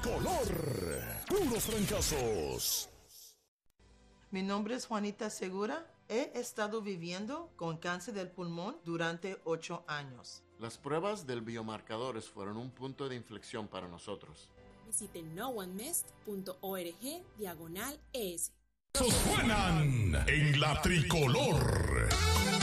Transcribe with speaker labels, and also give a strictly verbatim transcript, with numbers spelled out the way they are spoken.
Speaker 1: tricolor. Puros fracasos.
Speaker 2: Mi nombre es Juanita Segura. He estado viviendo con cáncer del pulmón durante ocho años.
Speaker 3: Las pruebas del biomarcadores fueron un punto de inflexión para nosotros.
Speaker 4: Visite no one mest punto org diagonal es.
Speaker 1: Suenan en la tricolor.